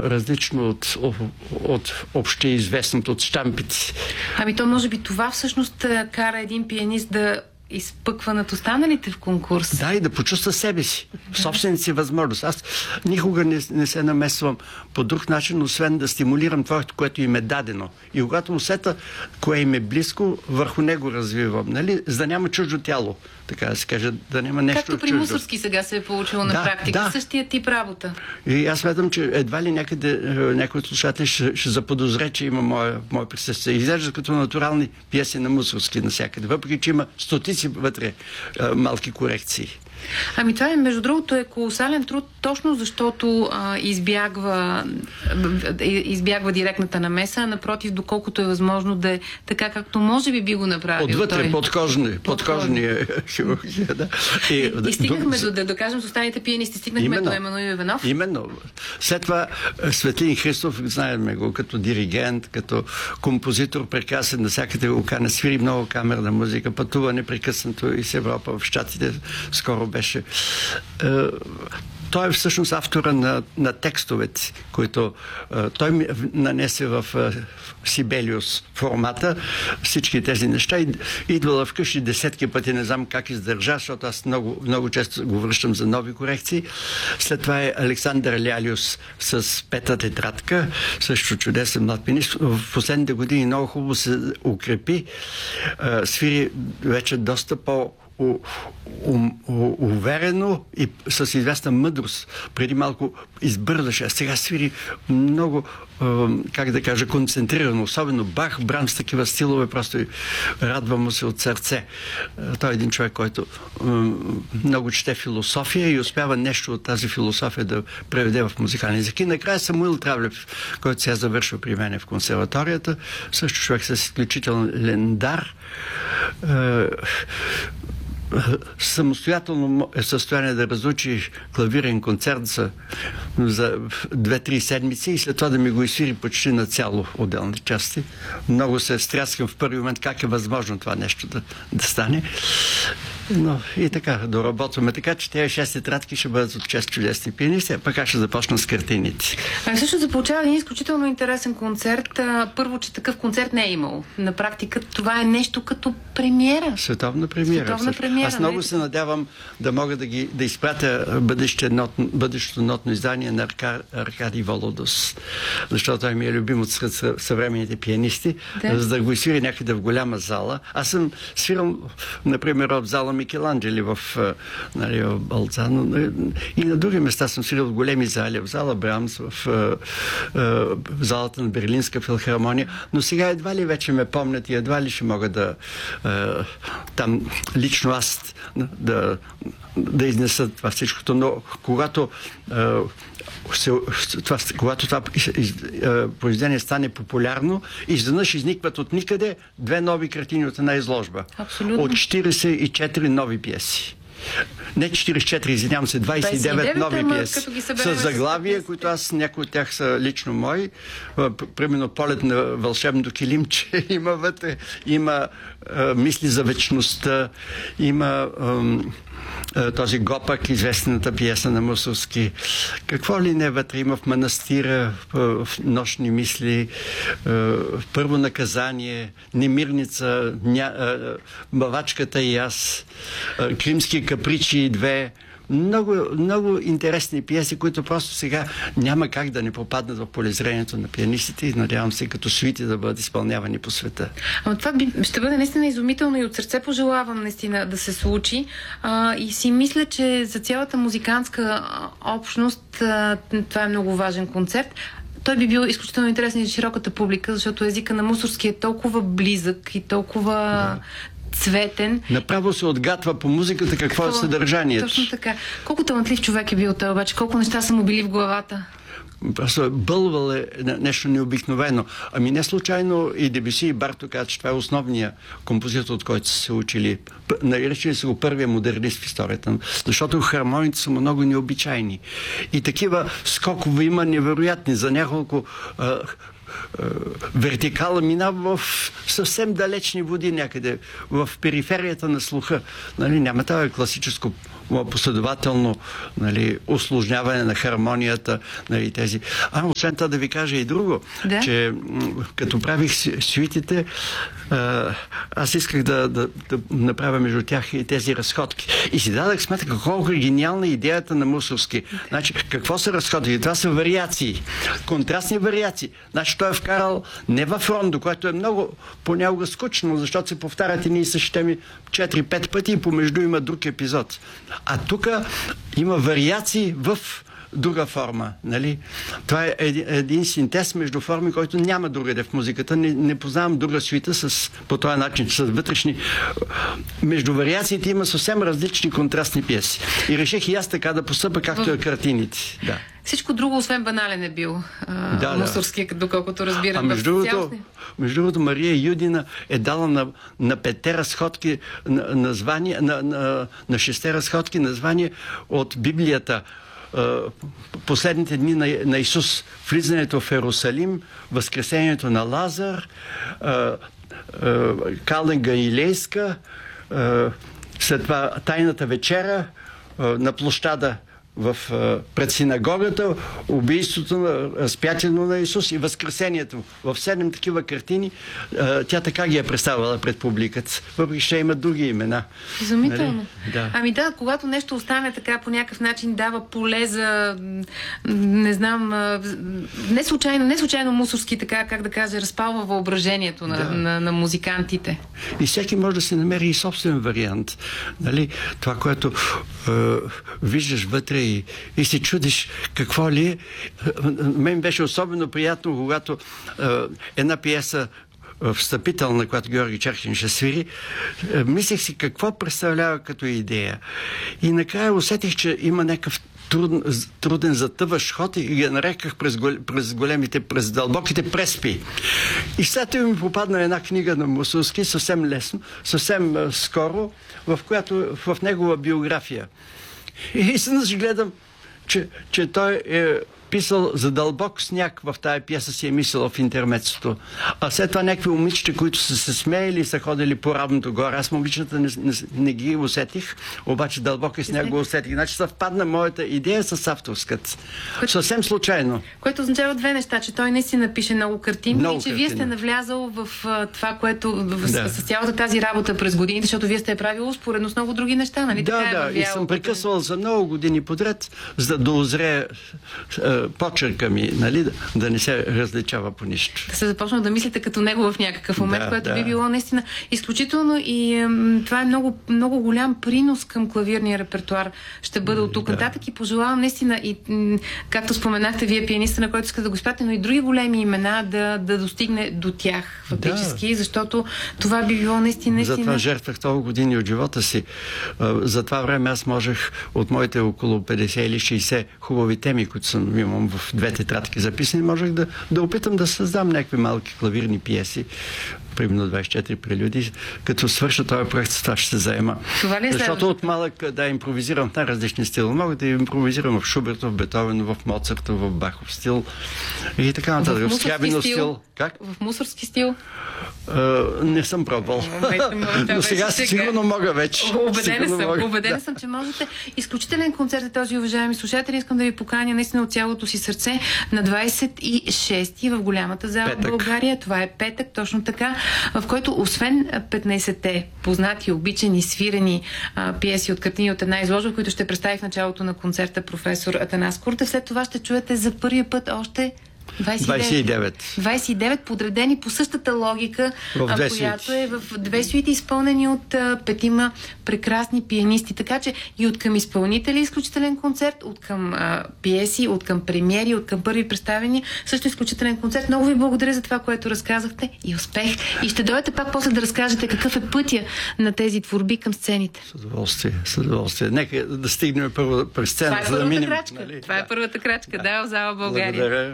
различно от общеизвестното, от щампици. Ами то може би това всъщност кара един пианист да изпъква над останалите в конкурс. Да, и да почувства себе си, собствените си възможност. Аз никога не се намесвам по друг начин, освен да стимулирам това, което им е дадено. И когато усета кое им е близко, върху него развивам, нали? За да няма чуждо тяло, така да се каже, да няма нещо чуждо. Както при Мусорски сега се е получило на практика, същия тип работа. И аз смятам, че едва ли някъде някой от слушатели ще заподозре, че има мое присъствие. Изглежда като натурални пиеси на Мусорски навсякъде, въпреки че има стотици вътре малки корекции. Ами това е, между другото, е колосален труд, точно защото избягва директната намеса, а напротив, доколкото е възможно да е така, както може би го направил. Отвътре, подкожни хирургия, да. И стигнахме да кажем с останалите пианисти, стигнахме до Емануил Иванов. Именно. След това Светлин Христов, знаем го като диригент, като композитор, прекрасен, навсякъде го кана, свири много камерна музика, пътува непрекъснато и с Европа, в Щатите скоро беше. Той е всъщност автора на текстовете, които той ми нанесе в Сибелиус формата, всички тези неща. Идвала вкъщи десетки пъти, не знам как издържа, защото аз много често го връщам за нови корекции. След това е Александър Лялиус с пета тетрадка, също чудесен млад пианист. В последните години много хубаво се укрепи. Свири вече доста уверено и с известна мъдрост. Преди малко избързаше, а сега свири много, как да кажа, концентрирано. Особено Бах, Брамс, такива стилове, просто радва му се от сърце. Той е един човек, който много чете философия и успява нещо от тази философия да преведе в музикални езики. И накрая Самуил Травлев, който сега завършва при мен в консерваторията, също човек с изключителен дар. Самостоятелно е в състояние да разучи клавирен концерт за 2-3 седмици и след това да ми го изсвири почти на цяло отделни части. Много се стряскам в първи момент как е възможно това нещо да стане. Но и така, доработваме. Така че тези 6 тетрадки ще бъдат от 6 чудесни пианисти, а пък аз ще започна с картините. Също се получава един изключително интересен концерт. Първо, че такъв концерт не е имал. На практика това е нещо като премиера. Световна премиера. Аз много се надявам да мога да изпратя бъдещото нотно издание на Аркадий Володос, защото той ми е любим от съвременните пианисти, за да го изсвири някъде в голяма зала. Аз съм свирал, например, в зала Микеланджели в Болцано и на други места съм свирил в големи зали, в зала Брамс, в залата на Берлинска филхармония, но сега едва ли вече ме помнят и едва ли ще мога там лично аз да изнеса това всичкото, но когато това произведение стане популярно, изведнъж изникват от никъде 2 нови картини от една изложба. Абсолютно. От 44 нови пиеси. Не 44, извинявам се, 29 нови пиеси. С заглавия, които някои от тях са лично мои. Примерно Полет на вълшебното килимче има вътре. Има Мисли за вечността. Има този Гопак, известната пиеса на Мусорски. Какво ли не вътре има в Манастира, в Нощни мисли, Първо наказание, Немирница, Бавачката и аз, Кримски капричи 2. Много интересни пиеси, които просто сега няма как да не попаднат в полезрението на пианистите и надявам се като суити да бъдат изпълнявани по света. Ама това ще бъде наистина изумително и от сърце пожелавам наистина да се случи. И си мисля, че за цялата музикантска общност това е много важен концерт. Той би бил изключително интересен и за широката публика, защото езика на Мусорски е толкова близък и толкова цветен. Направо се отгатва по музиката какво е съдържанието. Точно така. Колко талантлив човек е бил той, обаче колко неща са му били в главата. Просто бълвал е нещо необикновено. Ами не случайно и Дебюси и Барто казват, че това е основният композитор, от който са се учили. Наричали са го първия модернист в историята. Защото хармониите са много необичайни. И такива скокове има невероятни. За няколко вертикала минава в съвсем далечни води някъде, в периферията на слуха. Нали, няма това класическо последователно, нали, усложняване на хармонията, нали, тези. Освен това да ви кажа и друго, че като правих сюитите, аз исках да направя между тях и тези разходки. И си дадах сметка колко е гениална идеята на Мусорски. Значи, какво са разходки? Това са вариации. Контрастни вариации. Значи, той е вкарал не в рондо, което е много понякога скучно, защото се повтарят и ние същи теми 4-5 пъти и помежду има друг епизод. А тук има вариации в друга форма. Нали? Това е един синтез между форми, който няма другаде в музиката. Не познавам друга сюита по този начин, с вътрешни. Между вариациите има съвсем различни контрастни пиеси. И реших и аз така да постъпя, както е картините. Да. Всичко друго, освен банален е бил Мусорски, доколкото разбирам. Между другото, Мария Юдина е дала на 5 разходки названия, на 6 разходки названия от Библията. Последните дни на Исус, влизането в Ерусалим, възкресението на Лазар, Кална Галилейска, след това Тайната вечера на площада пред синагогата, убийството на разпятието на Исус и възкресението. В 7 такива картини тя така ги е представила пред публиката. Въпреки че има други имена. Изумително. Нали? Да. Когато нещо остане така по някакъв начин, дава поле за не знам, не случайно Мусорски така, как да кажа, разпалва въображението на музикантите. И всеки може да се намери и собствен вариант. Нали? Това, което виждаш вътре и се чудиш какво ли е. Мен беше особено приятно, когато една пиеса встъпителна, която Георги Черкин ще свири, мислех си какво представлява като идея. И накрая усетих, че има някакъв труден затъващ ход и ги нареках през дълбоките преспи. И след това ми попадна една книга на Мусорски, съвсем лесно, съвсем скоро, в негова биография. И изведнъж гледам, че той е писал за дълбок сняг в тая пиеса, си е мислил в интермецото. А след това някакви момичета, които са се смеяли и са ходили по равното горе. Аз момичета не ги усетих, обаче дълбоки сняг го усетих. Значи съвпадна моята идея с авторската. Съвсем случайно. Което означава две неща, че той наистина пише много картини и че вие сте навлязал в това, което с цялата тази работа през годините, защото вие сте е правил успоредно с много други неща, нали? Да, и съм прекъсвал за много години подред, за да озрее почерка ми, нали, да не се различава по нищо. Да се започна да мислите като него в някакъв момент, което би било наистина изключително и това е много, много голям принос към клавирния репертуар. Ще бъде от тук нататък и пожелавам наистина и както споменахте вие пианиста, на който искате да го спрате, но и други големи имена да достигне до тях фактически, защото това би било наистина... Затова жертвах толкова години от живота си. За това време аз можех от моите около 50 или 60 хубави теми, които съм имам в 2 тетрадки записани, можех да опитам да създам някакви малки клавирни пиеси, примерно 24 прелюдии. Като свърша този проект, с това ще се заема. Защото от малък импровизирам в най-различни стили. Мога да импровизирам в Шубертов, в Бетовен, в Моцартов, в Бахов стил и така нататък. В Скрябинов стил. Как? В Мусорски стил? Не съм пробвал. Но сега сигурно мога вече. Убедена съм, че можете. Изключителен концерт е този, уважаеми слушатели. Искам да ви поканя наистина от цялото си сърце на 26-ти в голямата зала в България. Това е петък, точно така, в който освен 15-те познати, обичани, свирени пиеси от картини от една изложба, които ще представи в началото на концерта професор Атанас Куртев, след това ще чуете за първия път още 29 подредени по същата логика, която е в 2 сюити, изпълнени от 5 прекрасни пианисти. Така че и от към изпълнители изключителен концерт, от към пиеси, от към премиери, от към първи представени, също изключителен концерт. Много ви благодаря за това, което разказахте и успех. И ще дойдете пак после да разкажете какъв е пътя на тези творби към сцените. С удоволствие. Нека да стигнем първо през сцена, за да минем. Това е първата крачка, в зала България. Благодаря.